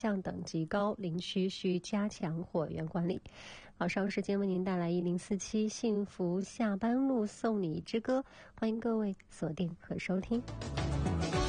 项等级高林区需加强货源管理。好，稍后时间为您带来1047幸福下班路送你之歌，欢迎各位锁定和收听。